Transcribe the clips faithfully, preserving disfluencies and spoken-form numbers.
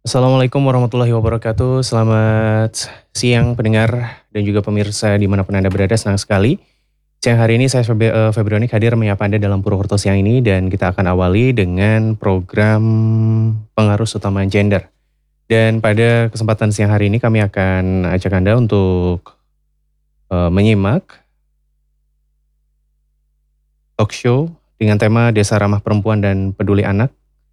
Assalamualaikum warahmatullahi wabarakatuh. Selamat siang pendengar dan juga pemirsa dimanapun Anda berada. Senang sekali. Siang hari ini saya Feb- eh, Febrionik hadir menyapa Anda dalam Purwokerto siang ini dan kita akan awali dengan program pengarus utama gender. Dan pada kesempatan siang hari ini kami akan ajak Anda untuk eh, menyimak talk show dengan tema Desa Ramah Perempuan dan Peduli Anak.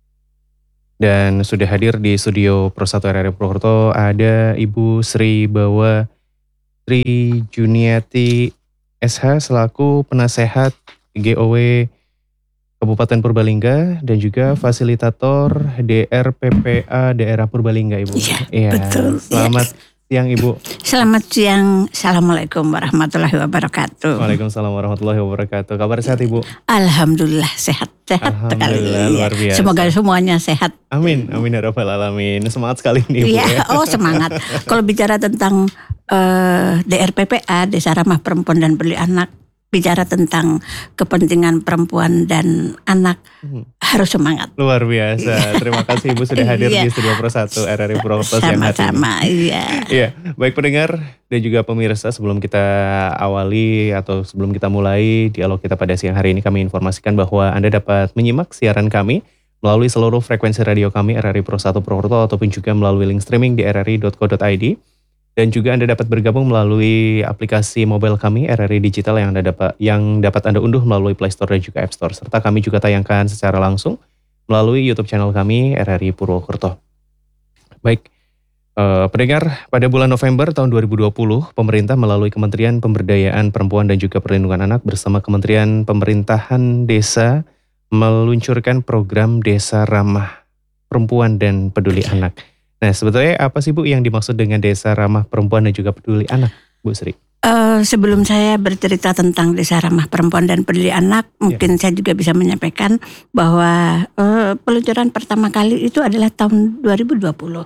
Dan sudah hadir di studio Pro satu R R I Purwokerto ada Ibu Sri Bawa Tri Juniati S H selaku penasehat G O W Kabupaten Purbalingga dan juga fasilitator D R P P A Daerah Purbalingga, Ibu. Iya, Iya. betul. Selamat siang, Ibu. Selamat siang. Assalamualaikum warahmatullahi wabarakatuh. Waalaikumsalam warahmatullahi wabarakatuh. Kabar sehat, Ibu? Alhamdulillah sehat. Sehat sekali. Alhamdulillah, luar biasa. Semoga semuanya sehat. Amin, amin ya rabbal alamin. Semangat sekali nih, Ibu. Iya, Ya. oh semangat. Kalau bicara tentang eh, D R P P A, Desa Ramah Perempuan dan Peduli Anak, bicara tentang kepentingan perempuan dan anak, Hmm. harus semangat. Luar biasa. Terima kasih Ibu sudah hadir Iya. di Studio Pro satu R R I Purwokerto siang hari ini. Sama-sama, iya. Iya, baik pendengar dan juga pemirsa, sebelum kita awali atau sebelum kita mulai dialog kita pada siang hari ini, kami informasikan bahwa Anda dapat menyimak siaran kami melalui seluruh frekuensi radio kami R R I Pro satu Purwokerto ataupun juga melalui link streaming di r r i dot co dot i d. Dan juga Anda dapat bergabung melalui aplikasi mobile kami R R I Digital yang Anda dapat yang dapat Anda unduh melalui Play Store dan juga App Store. Serta kami juga tayangkan secara langsung melalui YouTube channel kami R R I Purwokerto. Baik, eh, pendengar, pada bulan November tahun dua ribu dua puluh, pemerintah melalui Kementerian Pemberdayaan Perempuan dan juga Perlindungan Anak bersama Kementerian Pemerintahan Desa meluncurkan program Desa Ramah Perempuan dan Peduli Anak. Nah, sebetulnya apa sih Bu yang dimaksud dengan Desa Ramah Perempuan dan juga Peduli Anak, Bu Sri? Eh, sebelum saya bercerita tentang Desa Ramah Perempuan dan Peduli Anak, mungkin saya juga bisa menyampaikan bahwa eh, peluncuran pertama kali itu adalah tahun dua ribu dua puluh.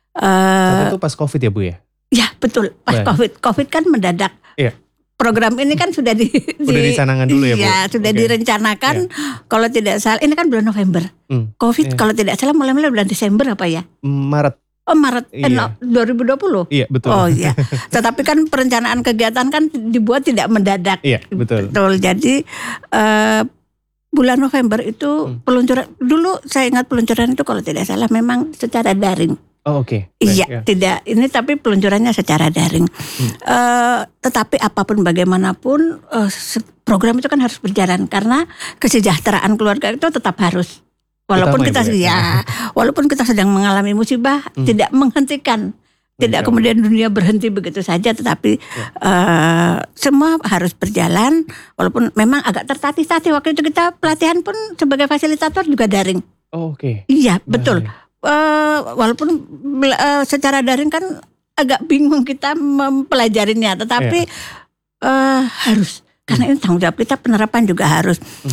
Saat Eh, itu pas COVID ya Bu ya? ya betul, pas Baik. COVID. COVID kan mendadak. Iya. Program ini kan sudah di, Udah dicanangkan dulu ya Bu? Iya, sudah Oke. direncanakan. Kalau tidak salah, ini kan bulan November. Hmm, COVID iya. kalau tidak salah mulai-mulai bulan Desember apa ya? Maret. Oh Maret, eh, Iya. no, dua ribu dua puluh. Iya, betul. Oh iya. Tetapi kan perencanaan kegiatan kan dibuat tidak mendadak. Iya, betul. Betul. Jadi eh, bulan November itu Hmm. peluncuran. Dulu saya ingat peluncuran itu kalau tidak salah memang secara daring. Oh, oke. Baik, Iya, ya. tidak. Ini tapi peluncurannya secara daring. Eh, tetapi apapun bagaimanapun eh, se- program itu kan harus berjalan karena kesejahteraan keluarga itu tetap harus. Walaupun Utama, kita Ibu, ya? ya, walaupun kita sedang mengalami musibah, Hmm. tidak menghentikan. Tidak Baik, kemudian dunia berhenti begitu saja, tetapi eh, semua harus berjalan. Walaupun memang agak tertatih-tatih waktu itu kita pelatihan pun sebagai fasilitator juga daring. Oh, oke. Iya, betul. Baik. Eh, walaupun bela- eh, secara daring kan agak bingung kita mempelajarinya, tetapi eh, harus karena ini tanggung jawab kita, penerapan juga harus.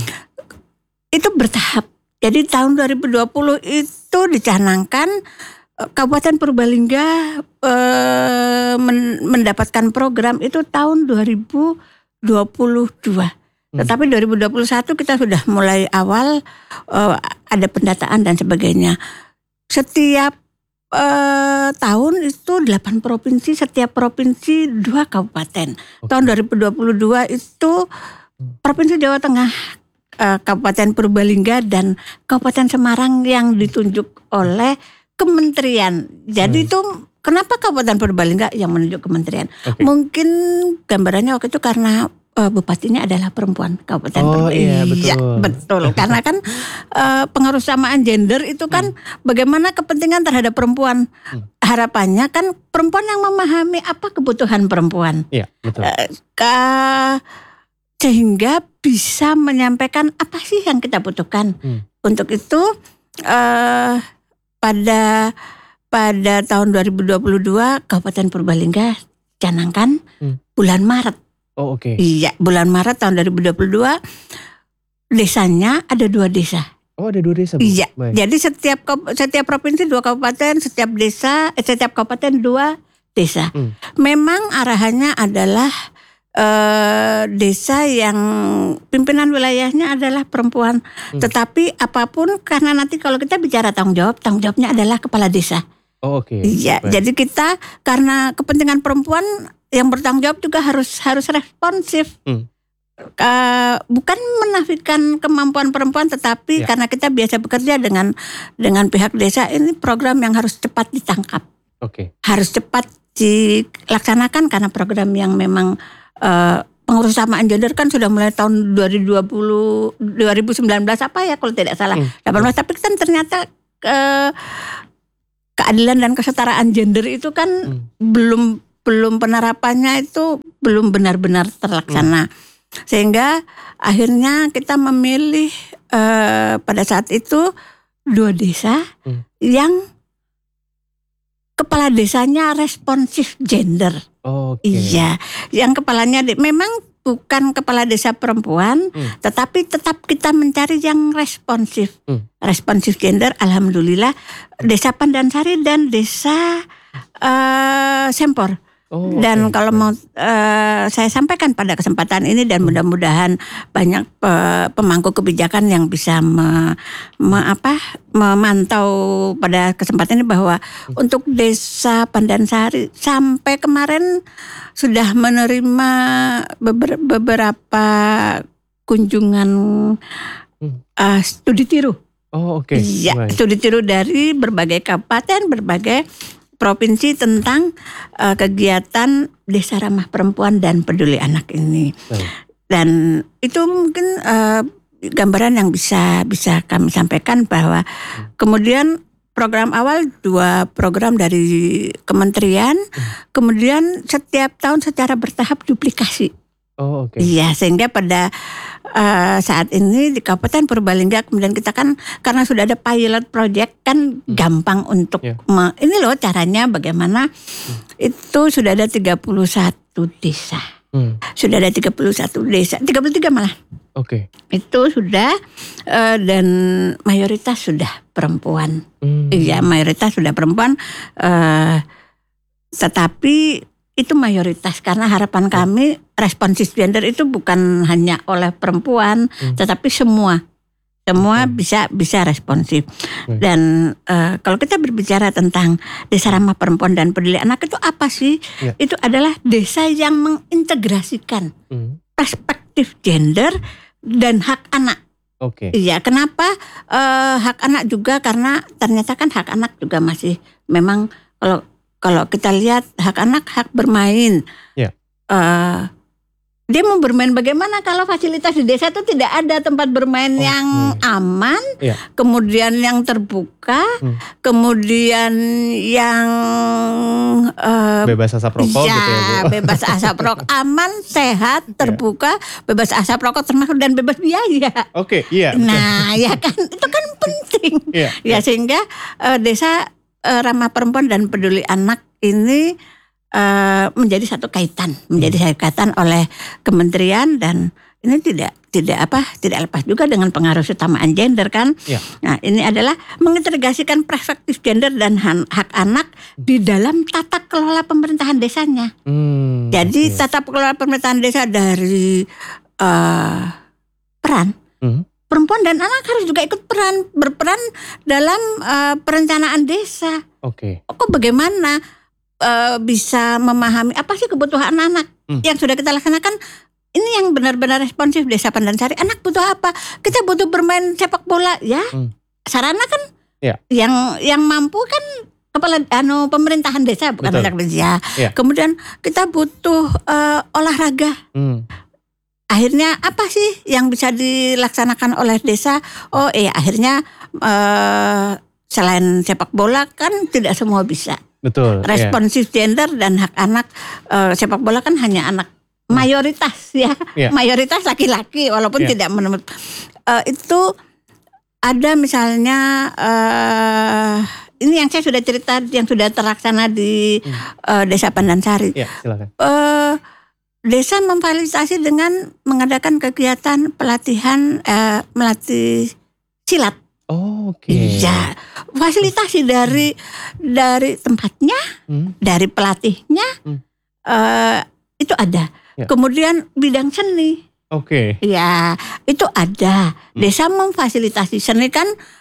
Itu bertahap. Jadi tahun dua ribu dua puluh itu dicanangkan eh, Kabupaten Purbalingga eh, men- mendapatkan program itu tahun dua ribu dua puluh dua. Hmm. Tetapi dua ribu dua puluh satu kita sudah mulai awal eh, ada pendataan dan sebagainya. Setiap eh, tahun itu delapan provinsi, setiap provinsi dua kabupaten. Oke. Tahun dua ribu dua puluh dua itu Provinsi Jawa Tengah, eh, Kabupaten Purbalingga dan Kabupaten Semarang yang ditunjuk oleh kementerian. Jadi Hmm. itu kenapa Kabupaten Purbalingga yang menunjuk kementerian? Oke. Mungkin gambarannya waktu itu karena eh, bupatinya adalah perempuan Kabupaten Oh, Purbalingga. iya, betul. betul. Karena kan eh, pengaruh samaan gender itu kan bagaimana kepentingan terhadap perempuan. Hmm. Harapannya kan perempuan yang memahami apa kebutuhan perempuan. Iya, betul. Eh, ka- sehingga bisa menyampaikan apa sih yang kita butuhkan. Hmm. Untuk itu eh, pada pada tahun dua ribu dua puluh dua Kabupaten Purbalingga canangkan Hmm. bulan Maret. Oh, oke. Iya, bulan Maret tahun dua ribu dua puluh dua desanya ada dua desa. Oh, ada dua desa, Bu? Iya. Baik. Jadi setiap kau- setiap provinsi dua kabupaten, setiap desa, eh, setiap kabupaten dua desa. Hmm. Memang arahannya adalah eh, desa yang pimpinan wilayahnya adalah perempuan. Hmm. Tetapi apapun karena nanti kalau kita bicara tanggung jawab, tanggung jawabnya adalah kepala desa. Oh, oke. Iya, Baik. jadi kita karena kepentingan perempuan yang bertanggung jawab juga harus harus responsif. Hmm. Uh, bukan menafikan kemampuan perempuan, tetapi Ya. karena kita biasa bekerja dengan dengan pihak desa, ini program yang harus cepat ditangkap, Oke. harus cepat dilaksanakan karena program yang memang uh, pengurus samaan gender kan sudah mulai tahun dua ribu dua puluh dua ribu sembilan belas apa ya kalau tidak salah Hmm. delapan belas, tapi kan ternyata uh, keadilan dan kesetaraan gender itu kan Hmm. belum belum penerapannya itu belum benar-benar terlaksana. Sehingga akhirnya kita memilih eh, pada saat itu dua desa Hmm. yang kepala desanya responsif gender. Oke. Iya, yang kepalanya de- memang bukan kepala desa perempuan, Hmm. tetapi tetap kita mencari yang responsif. Hmm. Responsif gender, alhamdulillah Desa Pandansari dan Desa eh, Sempor. Oh, Dan oke. kalau mau eh, saya sampaikan pada kesempatan ini dan mudah-mudahan banyak pe- pemangku kebijakan yang bisa me, me- apa, memantau pada kesempatan ini bahwa untuk Desa Pandansari sampai kemarin sudah menerima beber- beberapa kunjungan Hmm. eh, studi tiru. Oh, oke. Iya, Baik. studi tiru dari berbagai kabupaten, berbagai provinsi tentang uh, kegiatan Desa Ramah Perempuan dan Peduli Anak ini. Baik. Dan itu mungkin uh, gambaran yang bisa bisa kami sampaikan bahwa kemudian program awal dua program dari kementerian, kemudian setiap tahun secara bertahap duplikasi. Oh, oke. Iya, sehingga pada uh, saat ini di Kabupaten Purbalingga kemudian kita kan karena sudah ada pilot project kan gampang untuk Ya. me- ini loh caranya bagaimana itu sudah ada tiga puluh satu desa. Hmm. Sudah ada tiga puluh satu desa, tiga puluh tiga malah. Oke. Itu sudah uh, dan mayoritas sudah perempuan. Hmm. Iya, mayoritas sudah perempuan uh, tetapi itu mayoritas karena harapan kami responsif gender itu bukan hanya oleh perempuan, Hmm. tetapi semua semua Oke. bisa bisa responsif. Baik. Dan eh, kalau kita berbicara tentang Desa Ramah Perempuan dan Peduli Anak itu apa sih? Ya. Itu adalah desa yang mengintegrasikan Hmm. perspektif gender dan hak anak. Oke. Iya, kenapa eh, hak anak juga karena ternyata kan hak anak juga masih memang kalau kalau kita lihat hak anak hak bermain. Ya. Eh, dia mau bermain bagaimana kalau fasilitas di desa itu tidak ada tempat bermain Oke. yang aman, Ya. kemudian yang terbuka, Hmm. kemudian yang eh, Bebas asap rokok ya, gitu ya, Bu. bebas asap rokok, aman, sehat, terbuka, bebas asap rokok termasuk dan bebas biaya. Oke, iya. betul. Nah, ya kan itu kan penting. Iya. Ya sehingga eh, Desa eh, Ramah Perempuan dan Peduli Anak ini eh, menjadi satu kaitan, menjadi satu kaitan oleh kementerian dan ini tidak tidak apa tidak lepas juga dengan pengaruh utamaan gender kan. Iya. Nah, ini adalah mengintegrasikan perspektif gender dan han- hak anak di dalam tata kelola pemerintahan desanya. Hmm, Jadi oke. tata kelola pemerintahan desa dari eh, peran Hmm. perempuan dan anak harus juga ikut peran berperan dalam eh, perencanaan desa. Oke. Kok bagaimana eh, bisa memahami apa sih kebutuhan anak Hmm. yang sudah kita laksanakan? Ini yang benar-benar responsif Desa Pandansari. Anak butuh apa? Kita butuh bermain sepak bola, ya. Hmm. Sarana kan Ya. yang yang mampu kan kepala anu pemerintahan desa bukan Betul. anak desa. Ya. Kemudian kita butuh eh, olahraga. Hmm. Akhirnya apa sih yang bisa dilaksanakan oleh desa? Oh iya, akhirnya eh, selain sepak bola kan tidak semua bisa. Betul. iya. Responsif gender dan hak anak, eh, sepak bola kan hanya anak mayoritas ya, Iya. mayoritas laki-laki walaupun Iya. tidak menemut. Eh, itu ada misalnya eh, ini yang saya sudah cerita yang sudah terlaksana di eh, Desa Pandansari. Iya, silakan. Eh, desa memfasilitasi dengan mengadakan kegiatan pelatihan eh, melatih silat. Oh, oke. Iya, fasilitasi dari dari tempatnya, Hmm. dari pelatihnya, Hmm. eh, itu ada. Ya. Kemudian bidang seni, Oke. ya itu ada. Hmm. Desa memfasilitasi seni kan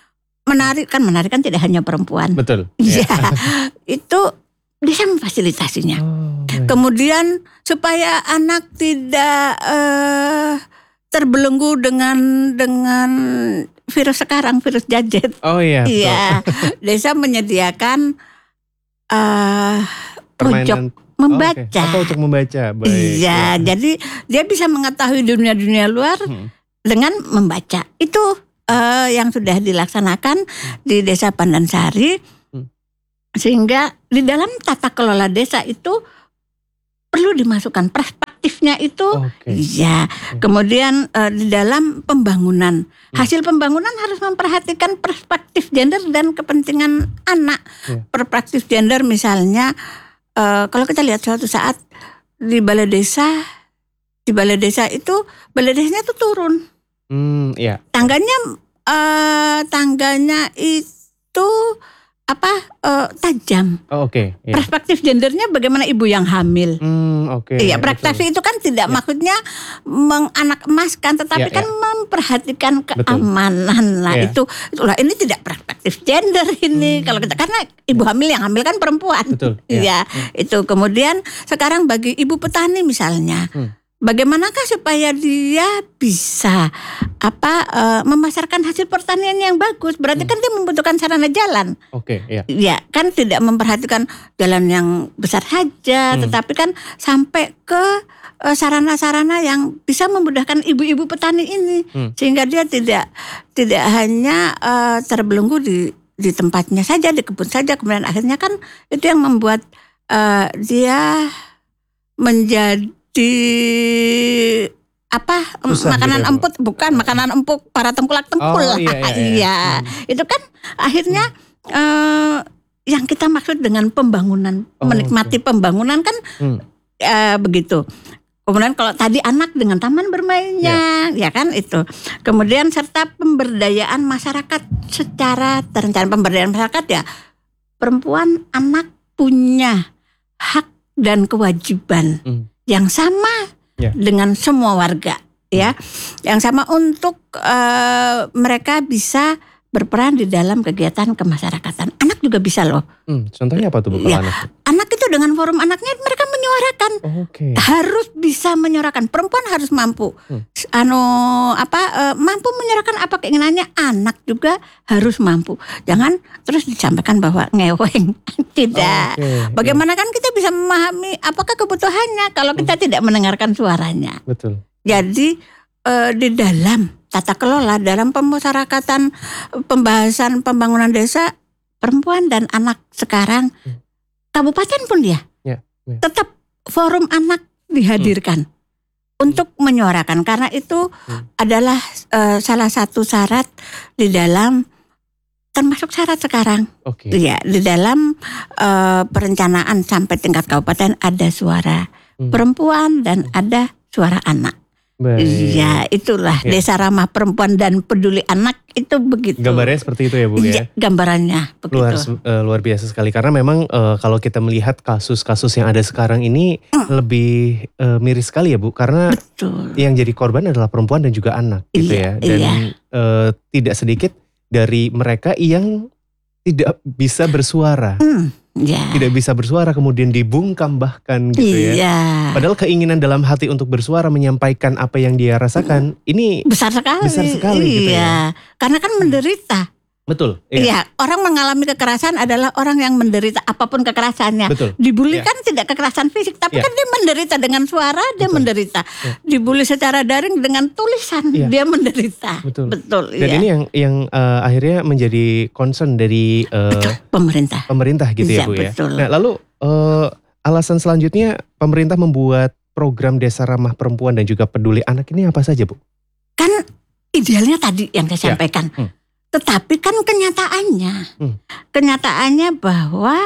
menari kan menari kan tidak hanya perempuan. Betul. Iya. Itu desa memfasilitasinya. Oh, baik. Kemudian supaya anak tidak uh, terbelenggu dengan dengan virus sekarang, virus gadget. Oh iya. Iya. Desa menyediakan uh, pojok Permainan membaca. Oh, okay. Atau untuk membaca. Baik. Iya, Ya. jadi dia bisa mengetahui dunia-dunia luar Hmm. dengan membaca. Itu uh, yang sudah dilaksanakan hmm. di Desa Pandansari. Hmm. Sehingga di dalam tata kelola desa itu perlu dimasukkan perspektifnya itu. Okay. Iya. Okay. Kemudian uh, di dalam pembangunan, hmm. hasil pembangunan harus memperhatikan perspektif gender dan kepentingan anak. Yeah. Perspektif gender misalnya uh, kalau kita lihat suatu saat di balai desa, di balai desa itu balai desanya itu turun. Hmm, ya. Tangganya, uh, tangganya itu apa uh, tajam. Oh, oke. Okay. Ya. Perspektif gendernya bagaimana ibu yang hamil. Hmm, oke. Okay. Iya, perspektif itu kan tidak ya. maksudnya menganak emaskan, tetapi ya, kan ya. memperhatikan keamanan. Betul. Nah ya. itu, itulah ini tidak perspektif gender ini. Hmm. Kalau kita karena ibu hamil yang hamil kan perempuan. Betul. Iya, ya. hmm. itu kemudian sekarang bagi ibu petani misalnya. Hmm. Bagaimanakah supaya dia bisa apa uh, memasarkan hasil pertanian yang bagus? Berarti hmm. kan dia membutuhkan sarana jalan. Oke, okay, ya. Ya, kan tidak memperhatikan jalan yang besar saja, hmm. tetapi kan sampai ke uh, sarana-sarana yang bisa memudahkan ibu-ibu petani ini, hmm. sehingga dia tidak tidak hanya uh, terbelenggu di di tempatnya saja, di kebun saja. Kemudian akhirnya kan itu yang membuat uh, dia menjadi di apa Susah makanan gitu, empuk bukan makanan empuk para tengkulak-tengkulak. Oh, iya, iya, iya. iya. Hmm. Itu kan akhirnya hmm. uh, yang kita maksud dengan pembangunan, oh, menikmati okay. pembangunan kan hmm. uh, begitu. Kemudian kalau tadi anak dengan taman bermainnya, yeah. ya kan itu. Kemudian serta pemberdayaan masyarakat secara terencana. Pemberdayaan masyarakat ya perempuan anak punya hak dan kewajiban. Hmm. Yang sama ya. dengan semua warga, ya, yang sama untuk uh, mereka bisa berperan di dalam kegiatan kemasyarakatan. Anak juga bisa loh. Hmm, contohnya apa tuh Bu? Ya, anak? anak itu dengan forum anaknya mereka menyuarakan, oh, okay. harus bisa menyuarakan. Perempuan harus mampu, hmm. anu apa uh, mampu menyuarakan apa keinginannya. Anak juga harus mampu. Jangan terus disampaikan bahwa ngeweng. Tidak. Okay. Bagaimana kan kita bisa memahami apakah kebutuhannya kalau kita hmm. tidak mendengarkan suaranya. Betul. Jadi uh, di dalam tata kelola, dalam pemasyarakatan, pembahasan pembangunan desa, perempuan dan anak sekarang, hmm. kabupaten pun dia ya, ya. tetap forum anak dihadirkan hmm. untuk menyuarakan, karena itu hmm. adalah uh, salah satu syarat di dalam, termasuk syarat sekarang, okay. ya, di dalam uh, perencanaan sampai tingkat kabupaten ada suara hmm. perempuan dan hmm. ada suara anak. Iya, itulah ya. Desa ramah perempuan dan peduli anak itu begitu. Gambarnya seperti itu ya Bu ya. Gambarannya begitu. Luar uh, luar biasa sekali karena memang uh, kalau kita melihat kasus-kasus yang ada sekarang ini mm. lebih uh, miris sekali ya Bu, karena Betul. yang jadi korban adalah perempuan dan juga anak gitu iya, ya. Dan iya. uh, tidak sedikit dari mereka yang tidak bisa bersuara. Mm. Ya. Tidak bisa bersuara kemudian dibungkam bahkan gitu ya. Iya. Padahal keinginan dalam hati untuk bersuara menyampaikan apa yang dia rasakan ini besar sekali. Besar sekali iya. gitu ya. Karena kan menderita. Betul. Iya. iya, orang mengalami kekerasan adalah orang yang menderita apapun kekerasannya. Betul. Dibully iya. kan tidak kekerasan fisik, tapi iya. kan dia menderita dengan suara, dia Betul. menderita. Iya. Dibully secara daring dengan tulisan, iya. dia menderita. Betul. Betul. Dan iya. ini yang yang uh, akhirnya menjadi concern dari uh, betul. pemerintah. Pemerintah gitu iya, ya Bu ya. Betul. Nah, lalu uh, alasan selanjutnya pemerintah membuat program Desa Ramah Perempuan dan juga Peduli Anak ini apa saja Bu? Kan idealnya tadi yang saya sampaikan. Ya. Hmm. Tetapi kan kenyataannya, hmm. kenyataannya bahwa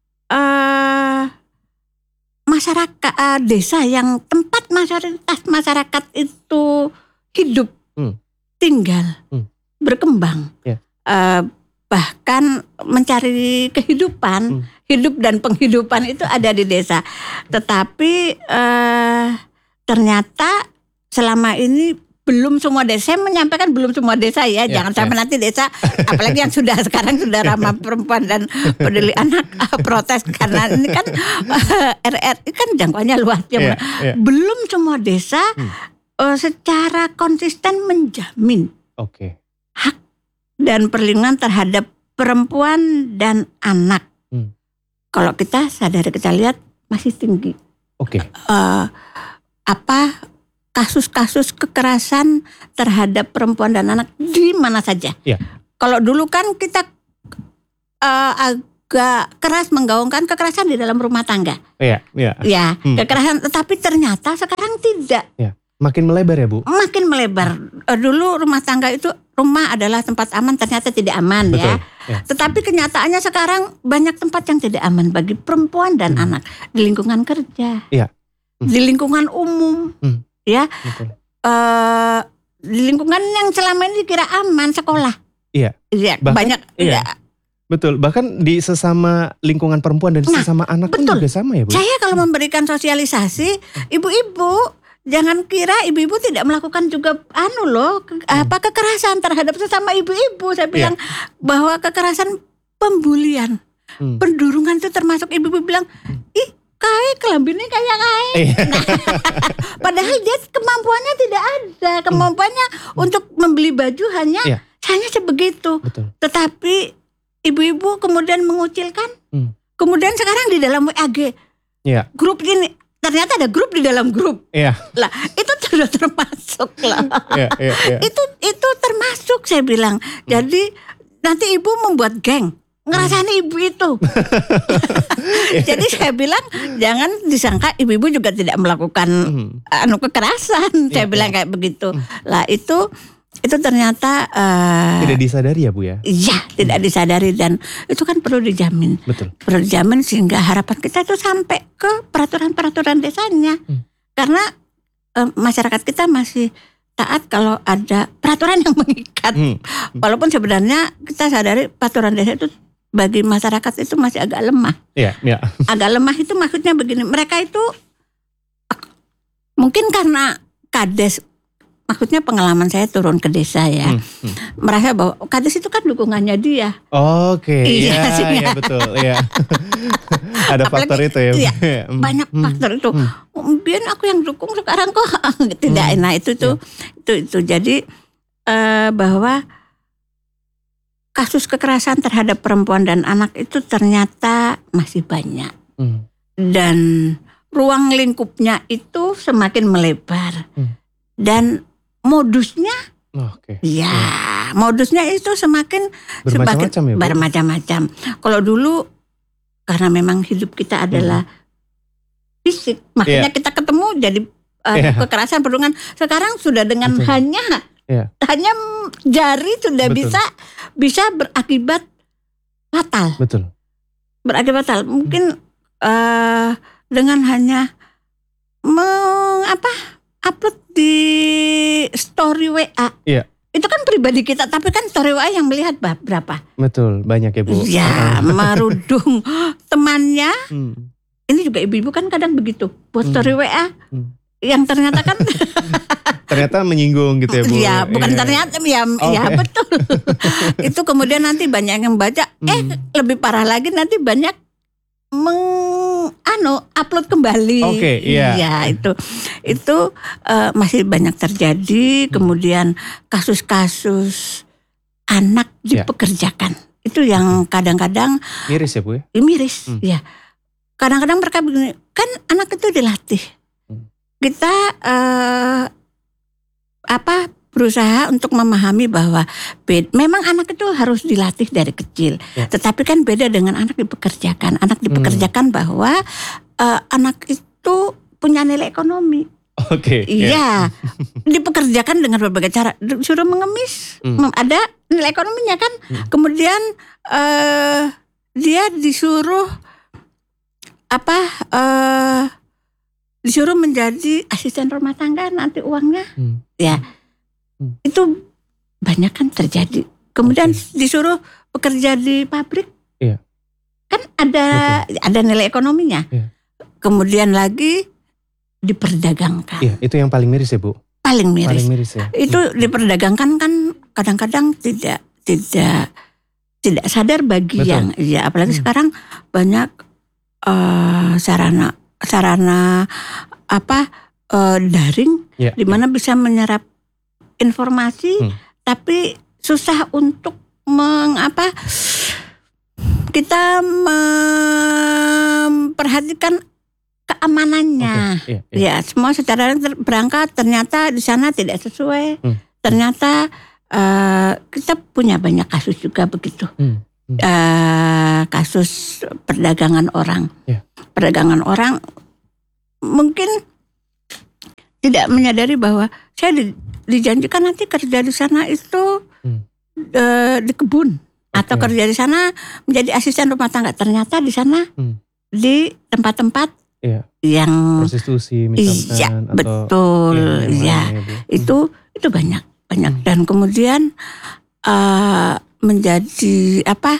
uh, masyarakat uh, desa yang tempat mayoritas masyarakat itu hidup, hmm. tinggal, hmm. berkembang, yeah. uh, bahkan mencari kehidupan, hmm. hidup dan penghidupan itu ada di desa. Tetapi uh, ternyata selama ini belum semua desa, saya menyampaikan belum semua desa ya, Ya, jangan sampai ya. nanti desa, apalagi yang sudah sekarang sudah ramah perempuan dan peduli anak protes karena ini kan R R I kan jangkauannya luas ya. Ya, ya. Belum semua desa Hmm. uh, secara konsisten menjamin Oke. hak dan perlindungan terhadap perempuan dan anak. Hmm. Kalau kita sadar, kita lihat masih tinggi. Oke. Uh, apa kasus-kasus kekerasan terhadap perempuan dan anak di mana saja. Ya. Kalau dulu kan kita uh, agak keras menggaungkan kekerasan di dalam rumah tangga. Iya, iya. Ya, Hmm. kekerasan, tetapi ternyata sekarang tidak. Ya. Makin melebar ya, Bu? Makin melebar. Uh, dulu rumah tangga itu rumah adalah tempat aman, ternyata tidak aman. Betul. Ya. Ya. Tetapi kenyataannya sekarang banyak tempat yang tidak aman bagi perempuan dan Hmm. anak di lingkungan kerja. Iya. Hmm. Di lingkungan umum. Hmm. Ya. Betul. Uh, di lingkungan yang selama ini dikira aman, sekolah. Iya. Ya, Bahkan- banyak. iya. Ya, Betul. Bahkan di sesama lingkungan perempuan dan Nah, sesama anak pun betul. juga sama ya, Bu? saya kalau memberikan sosialisasi, ibu-ibu jangan kira ibu-ibu tidak melakukan juga anu loh, ke- apa kekerasan terhadap sesama ibu-ibu. Saya bilang bahwa kekerasan pembulian, Hmm. pendurungan itu termasuk. Ibu-ibu bilang, ih kae kelambinnya kayak kae. Iya. Padahal dia kemampuannya tidak ada, kemampuannya untuk membeli baju hanya Iya. hanya sebegitu. Betul. Tetapi ibu-ibu kemudian mengucilkan. Hmm. Kemudian sekarang di dalam W A G Iya. grup ini ternyata ada grup di dalam grup. Iya. Lah, itu sudah termasuk lah. Iya, iya, iya. Itu itu termasuk, saya bilang. Jadi nanti ibu membuat geng. Ngerasani ibu itu. Jadi saya bilang jangan disangka ibu-ibu juga tidak melakukan Hmm. anu kekerasan. Saya Iya, bilang iya. kayak begitu. Lah itu itu ternyata eh, Tidak disadari ya, Bu ya? iya tidak disadari, dan itu kan perlu dijamin. Betul. Perlu dijamin sehingga harapan kita itu sampai ke peraturan-peraturan desanya. Hmm. Karena eh, masyarakat kita masih taat kalau ada peraturan yang mengikat. Hmm. Walaupun sebenarnya kita sadari peraturan desa itu bagi masyarakat itu masih agak lemah. Iya, iya. Agak lemah itu maksudnya begini, mereka itu mungkin karena kades, maksudnya pengalaman saya turun ke desa ya, Hmm, hmm. merasa bahwa kades itu kan dukungannya dia. Oke, Iya, iya, sih, iya ya. betul, iya. Ada Apalagi- faktor itu ya, Bu. iya, Hmm, Banyak hmm, faktor itu. hmm. Biar aku yang dukung sekarang kok tidak. Hmm, Nah itu tuh, itu itu jadi eh, bahwa kasus kekerasan terhadap perempuan dan anak itu ternyata masih banyak, Hmm. dan ruang lingkupnya itu semakin melebar, Hmm. dan modusnya Oke. ya modusnya itu semakin Bermacam-macam semakin ya, Bu? bermacam-macam. Kalau dulu karena memang hidup kita adalah fisik, makanya kita ketemu jadi uh, Iya. kekerasan perundungan. Sekarang sudah dengan Betul. hanya Iya. hanya jari sudah Betul. bisa bisa berakibat fatal, Betul. berakibat fatal. Mungkin uh, dengan hanya meng, apa upload di story W A. Iya. Itu kan pribadi kita, tapi kan story W A yang melihat ba- berapa? Betul, banyak ya, Bu. Ya, merudung temannya. Hmm. Ini juga ibu-ibu kan kadang begitu, buat story W A Hmm. yang ternyata kan Ternyata menyinggung gitu ya, Bu. ya bukan Iya. ternyata ya, ya Oke. betul. Itu kemudian nanti banyak yang baca, eh Hmm. lebih parah lagi nanti banyak meng anu upload kembali. Oke, iya. Ya, itu itu eh, masih banyak terjadi. Kemudian kasus-kasus anak Ya. dipekerjakan. Itu yang kadang-kadang Miris ya, Bu ya? ya, miris, Hmm. ya. Kadang-kadang mereka begini, kan anak itu dilatih. Hmm. Kita eh, apa berusaha untuk memahami bahwa bed, memang anak itu harus dilatih dari kecil. Ya. Tetapi kan beda dengan anak dipekerjakan. Anak dipekerjakan bahwa eh, anak itu punya nilai ekonomi. Oke. Iya, dipekerjakan dengan berbagai cara. Disuruh mengemis, Hmm. mem- ada nilai ekonominya kan. Hmm. Kemudian eh, dia disuruh apa? eh, disuruh menjadi asisten rumah tangga, nanti uangnya, Hmm. ya Hmm. itu banyak kan terjadi. Kemudian Oke. disuruh bekerja di pabrik, Iya. kan ada ada nilai ekonominya. Iya. Kemudian lagi diperdagangkan. Iya, itu yang paling miris ya, Bu. paling miris. Paling miris ya. Itu Hmm. diperdagangkan kan kadang-kadang tidak tidak tidak sadar bagi Betul. yang ya apalagi Hmm. sekarang banyak uh, sarana sarana apa uh, daring Ya, di mana bisa menyerap informasi Hmm. tapi susah untuk mengapa kita memperhatikan keamanannya. Oke, iya, iya. Ya, semua secara ter- berangkat ternyata di sana tidak sesuai. Hmm. Ternyata uh, kita punya banyak kasus juga begitu. Hmm. Hmm. Uh, kasus perdagangan orang. Ya. Perdagangan orang mungkin tidak menyadari bahwa saya di, dijanjikan nanti kerja di sana itu Hmm. uh, di kebun atau Oke. kerja di sana menjadi asisten rumah tangga. Ternyata di sana Hmm. di tempat-tempat Iya. yang Prostitusi iya misalkan atau betul yang ya lainnya, Bu. itu itu banyak banyak Hmm. dan kemudian uh, menjadi apa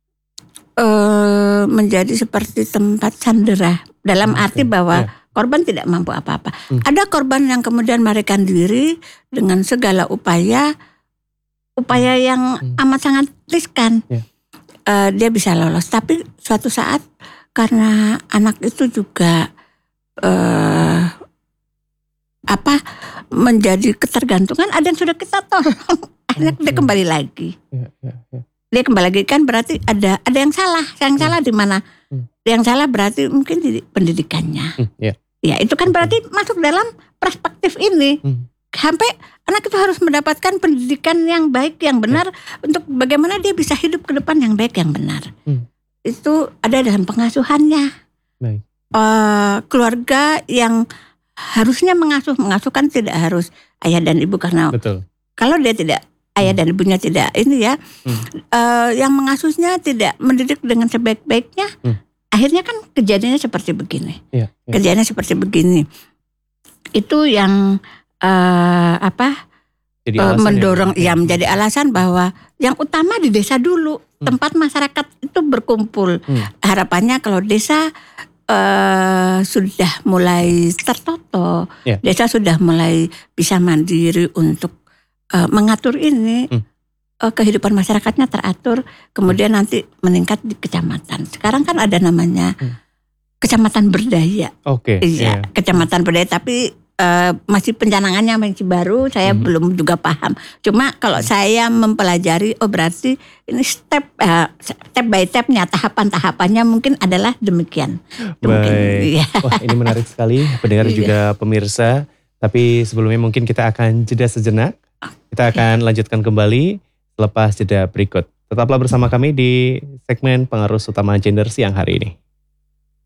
uh, menjadi seperti tempat sandera dalam Oke, arti bahwa ya. korban tidak mampu apa-apa. Hmm. Ada korban yang kemudian melarikan diri dengan segala upaya upaya yang Hmm. amat sangat riskan. Ya. Uh, dia bisa lolos tapi suatu saat karena anak itu juga uh, apa menjadi ketergantungan, ada yang sudah kita tolong akhirnya dia Oke. kembali lagi. Iya, iya, iya. Dia kembali lagi kan berarti ada ada yang salah. Yang Hmm. salah di mana? Hmm. Yang salah berarti mungkin di pendidikannya. Hmm, iya. Ya itu kan Oke. berarti masuk dalam perspektif ini. Hmm. Sampai anak itu harus mendapatkan pendidikan yang baik, yang benar untuk bagaimana dia bisa hidup ke depan yang baik, yang benar. Hmm. Itu ada dalam pengasuhannya. Baik. Uh, keluarga yang harusnya mengasuh, mengasuhkan tidak harus ayah dan ibu karena Betul. kalau dia tidak ayah dan ibunya tidak ini ya, Hmm. uh, yang mengasuhnya tidak mendidik dengan sebaik-baiknya, Hmm. akhirnya kan kejadiannya seperti begini. Iya, iya. Kejadiannya seperti begini. Itu yang uh, apa Jadi uh, alasan mendorong ya, ya menjadi alasan bahwa yang utama di desa dulu, Hmm. tempat masyarakat itu berkumpul. Hmm. Harapannya kalau desa uh, sudah mulai tertoto, Ya. desa sudah mulai bisa mandiri untuk uh, mengatur ini, Hmm. uh, kehidupan masyarakatnya teratur, kemudian nanti meningkat di kecamatan. Sekarang kan ada namanya Hmm. kecamatan berdaya, Oke. iya, Iya. kecamatan berdaya, tapi uh, masih pencanangannya masih baru, saya Hmm. belum juga paham. Cuma kalau saya mempelajari, oh berarti ini step uh, step by stepnya, tahapan-tahapannya mungkin adalah demikian. Mungkin, Baik. iya. Wah, ini menarik sekali pendengar Iya. juga pemirsa. Tapi sebelumnya mungkin kita akan jeda sejenak. Kita akan lanjutkan kembali selepas jeda berikut. Tetaplah bersama kami di segmen pengaruh utama gender siang hari ini.